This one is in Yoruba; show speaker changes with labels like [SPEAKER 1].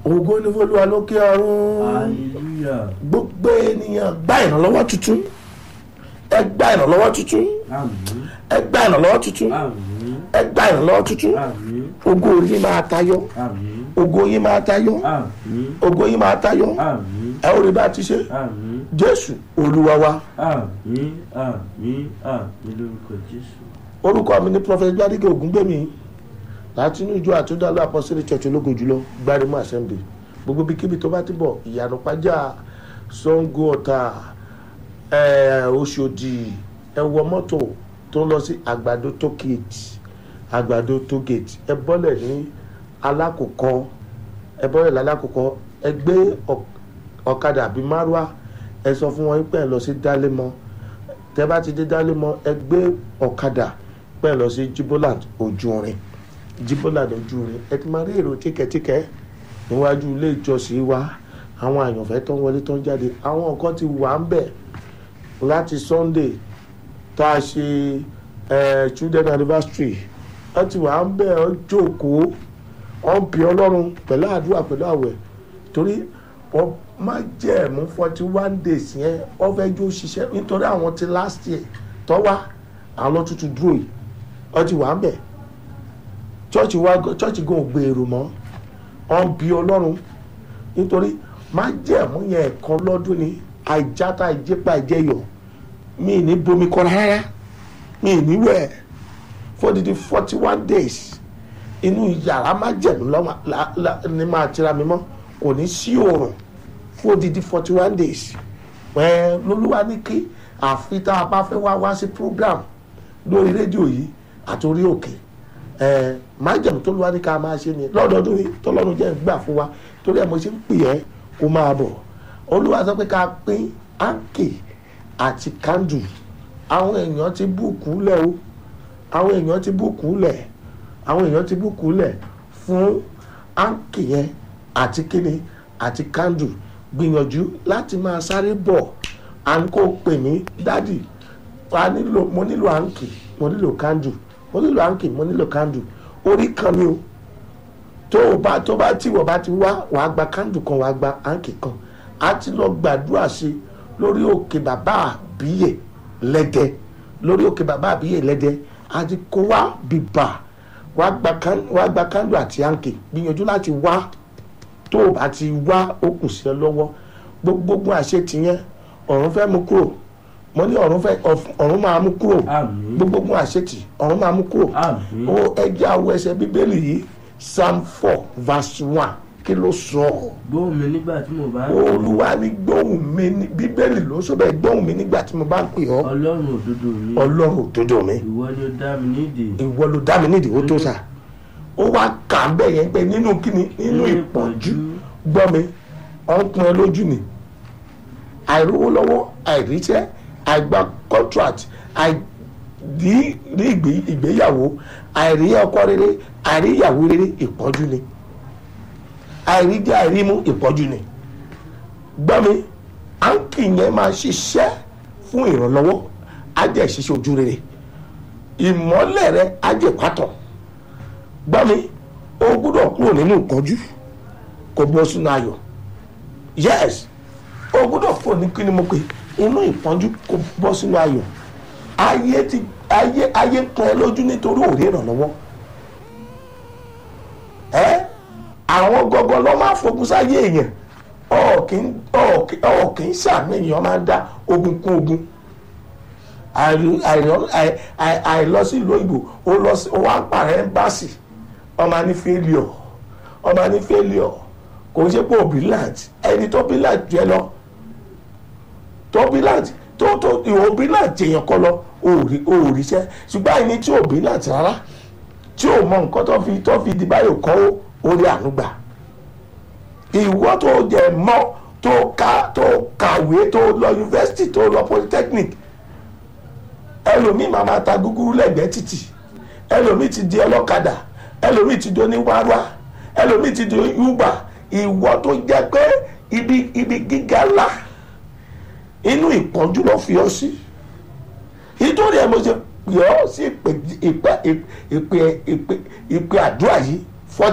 [SPEAKER 1] ògo ni f'Olúwa lókè ọ̀run.
[SPEAKER 2] Hallelujah.
[SPEAKER 1] Gbogbo ènìyàn gba ìrànlọ́wọ́ tuntun. Ẹ gba ìrànlọ́wọ́ tuntun.
[SPEAKER 2] Àmín.
[SPEAKER 1] Ẹ gba ìrànlọ́wọ́ tuntun.
[SPEAKER 2] Àmín.
[SPEAKER 1] Ẹ gba ìrànlọ́wọ́ tuntun.
[SPEAKER 2] Àmín.
[SPEAKER 1] Ògo yín máa tayọ.
[SPEAKER 2] Àmín.
[SPEAKER 1] Ògo yín máa tayọ.
[SPEAKER 2] Àmín.
[SPEAKER 1] Ògo yín máa tayọ.
[SPEAKER 2] Àmín.
[SPEAKER 1] Ẹ ó rí bá ti ṣe.
[SPEAKER 2] Àmín.
[SPEAKER 1] Jésù Olúwa wa.
[SPEAKER 2] Àmín. Àmín. Àmín lórúkọ Jésù.
[SPEAKER 1] Orúkọ mi ni Prophet Gbádégé Ògúngbèmí láti inú ìjọ Àtúndálọ́ Apostolic Church ológo jùlọ Gbárímọ̀ Assembly. Gbogbo ibikíbi tó bá ti bọ̀ Ìyànà Pájà, Ṣàngó Ọ̀tà, Òṣòdì, ẹ wọ mọ́tò tó ń lọ sí Àgbàdo Tógèètì, Àgbàdo Tógèètì, ẹ bọ́lẹ̀ ní Alákòókò, ẹ gbé ọ̀kadà àbí márúwá, ẹ sọ fún wọn pé ẹ lọ sí Dálémọ̀. Tẹ́ bá ti dé Dálémọ̀, ẹ gbé ọ̀kadà pé ẹ lọ sí Jiboland Ojúrin. Jiboland Ojúrin, ẹ ti máa rí èrò tíkẹ́tíkẹ́ níwájú ilé ìjọsìn wa. Àwọn àyànfẹ́ tó ń wọlé tó ń jáde, àwọn nǹkan ti wà ń bẹ̀ láti Sunday tá a ṣe children anniversary. Wọ́n ti wà ń bẹ̀, ọ́ jókòó, ọ́ ń bí Ọlọ́run pẹ̀lú àdúrà pẹ̀lú àwẹ̀, torí wọ́n má jẹ́ ẹ̀mú 41 days yẹn wọ́n fẹ́ jó ṣiṣẹ́ nítorí àwọn ti last year tó wá àwọn tuntun dúró yìí wọ́n ti wà ń bẹ̀. Church gan ò gbèrò mọ́, wọ́n bí Ọlọ́run nítorí má jẹ́ ẹ̀mú yẹn ẹ̀kan lọ́dún ni, àìjáta ìjẹ́pà ìjẹyọ̀, mi ní bomi kọ́ rárá, mi ní wẹ̀ for the 41 days inú yàrá má jẹ̀mú ní máa tira mi mọ́, kò ní sí oòrùn fún odidi 41 days. Lolúwa ní kí àfi tá a bá fẹ́ wá sí program lórí rédíò yìí àti orí òkè, májẹ̀mú tó lúwa ní ká máa ṣe ni lọ́dọọdún yìí tọ́lọ́run jẹ́ gbà fún wa, torí ẹ̀ mo ṣe ń pè ẹ́ kó máa bọ̀. Olúwa sọ pé ká pín áńkì àti kándù. Àwọn èèyàn ti búùkù lẹ̀ o, àwọn èèyàn ti búùkù lẹ̀ fún áńkì yẹn àti kíni àti kándù. Gbìyànjú láti máa sáré bọ̀, à ń kó pè mí dádì, mo nílò áńkì, mo nílò kándù, orí kan ni o. Tí wọ́n bá ti wá, wàá gba kándù kan, wàá gba áńkì kan. A ti lọ gbàdúrà sí lórí òkè bàbá àbíyè lẹ́dẹ̀, a ti kó wá bìbà, wàá gba kándù àti áńkì. Gbìyànjú láti wá, tó o bá ti wá ó kù sí ẹ lọ́wọ́. Gbogbo àṣetì yẹn ọ̀run fẹ́ mú kúrò, mo ní ọ̀run máa mú kúrò. Gbogbo àṣetì ọ̀run máa mú kúrò. Ó ẹjẹ́ àwọ̀ ẹsẹ̀ Bíbélì yìí Psalm 4 verse 1 kí ló sọ?
[SPEAKER 2] Gbóhùn mi nígbà tí mo bá ń pè ọ́.
[SPEAKER 1] Olúwa ní gbóhùn mi ní Bíbélì ló sọ bẹ́ẹ̀, gbóhùn mi nígbà tí mo bá ń pè ọ́.
[SPEAKER 2] Ọlọ́run òdodo mi.
[SPEAKER 1] Ọlọ́run òdodo mi.
[SPEAKER 2] Ìwọ ni ó dá mi nídìí.
[SPEAKER 1] Ìwọ ló dá mi nídìí, ó tó sà. Ó wá kà ń bẹ̀ yẹn pé nínú kíni, nínú ìpọ́njú, gbọ́ mi, ọ̀pọ̀ ẹ lójú ni, àìrówó lọ́wọ́, àìríṣẹ́, àìgbà contract, àìrí ìgbéyàwó, àìrí ọkọ rere, àìrí ìyàwó rere, ìpọ́njú ni, àìrí jẹ́ àìrímú, ìpọ́njú ni. Gbọ́ mi, áńkì yẹn máa ṣiṣẹ́ fún ìrànlọ́wọ́, á jẹ́ ìṣiṣẹ́ ojú rere, ìmọ́lẹ̀ rẹ á jẹ́ ìpátọ̀. Gbọ́ mi, o gbọ́dọ̀ kúrò nínú ìpọ́njú kò bọ́ sínú ayọ̀. Yes, o gbọ́dọ̀ kúrò ní kí ni mo pè inú ìpọ́njú kò bọ́ sínú ayọ̀. Ayé ń pọn ẹ lójú nítorí òrí ìrànlọ́wọ́. Àwọn gọgọ lọ máa fogun sáyé èèyàn, kì í sàmì èèyàn máa ń dá ogun kún ogun. Àìlọ sí ìlú òyìnbó, ó wá ń pààrọ̀ ẹ́mbásì, ọmọ ní failure, kò ń ṣe pé brilliant, ẹni tó brilliant jẹ lọ, ìwọ brilliant èèyàn kọ lọ, òòrìṣẹ́. Ṣùgbọ́n ẹni tí ò brilliant rárá, tí ò mọ nǹkan tó fi di báyò kọ́ orí ànúgbà. Ìwọ tó jẹ mọ́, tó kàwé, tó lọ yunifásitì, tó lọ polytechnic, ẹlòmíì máa ta gúgúrú lẹ́gbẹ̀ẹ́ títì, ẹlòmíì ti di ọlọ́kadà, ẹlòmíì ti di oníwárwá, ẹlòmíì ti di Uber. Ìwọ tó jẹ́ pé ibi gíga ńlá inú ìpọ́njú lọ fi ọ sí, nítorí ẹ mo ṣe pè ọ́ sí ìpè àdúrà yìí